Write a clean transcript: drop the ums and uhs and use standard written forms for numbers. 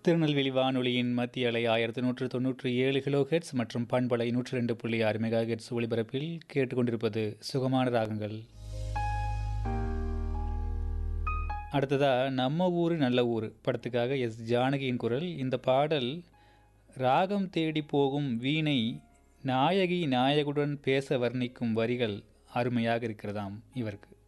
திருநெல்வேலி வானொலியின் மத்திய அலை 1197 கிலோஹெர்ட்ஸ் மற்றும் பண்பலை 102.6 மெகாஹெர்ட்ஸ் ஒலிபரப்பில் கேட்டுக்கொண்டிருப்பது சுகமான ராகங்கள். அடுத்ததா நம்ம ஊரு நல்ல ஊரு படத்துக்காக எஸ் ஜானகியின் குரல். இந்த பாடல் ராகம் தேடி போகும் வீணை நாயகி நாயகுடன் பேச வர்ணிக்கும் வரிகள் அருமையாக இருக்கிறதாம் இவருக்கு.